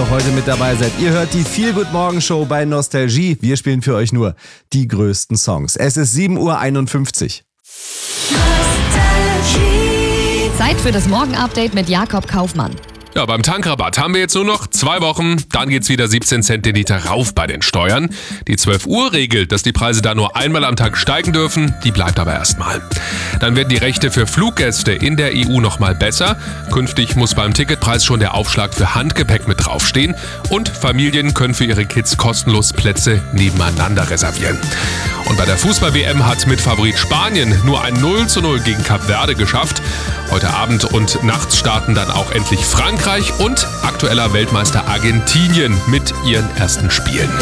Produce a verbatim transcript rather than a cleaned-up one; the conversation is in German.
ihr heute mit dabei seid. Ihr hört die Feel Good Morgen Show bei Nostalgie. Wir spielen für euch nur die größten Songs. Es ist sieben Uhr einundfünfzig. Zeit für das Morgen-Update mit Jakob Kaufmann. Ja, beim Tankrabatt haben wir jetzt nur noch zwei Wochen, dann geht's wieder siebzehn Cent den Liter rauf bei den Steuern. Die zwölf Uhr Regel, dass die Preise da nur einmal am Tag steigen dürfen, die bleibt aber erstmal. Dann werden die Rechte für Fluggäste in der E U nochmal besser. Künftig muss beim Ticketpreis schon der Aufschlag für Handgepäck mit draufstehen. Und Familien können für ihre Kids kostenlos Plätze nebeneinander reservieren. Und bei der Fußball-W M hat mit Favorit Spanien nur ein null zu null gegen Kap Verde geschafft. Heute Abend und nachts starten dann auch endlich Frankreich und aktueller Weltmeister Argentinien mit ihren ersten Spielen.